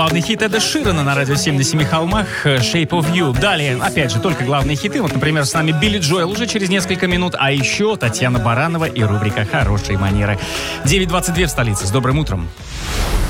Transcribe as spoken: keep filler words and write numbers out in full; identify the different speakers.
Speaker 1: Главный хит Эда Ширана на радио семь на семи холмах «Shape of You». Далее, опять же, только главные хиты. Вот, например, с нами Билли Джоэл уже через несколько минут, а еще Татьяна Баранова и рубрика «Хорошие манеры». девять двадцать два в столице. С добрым утром.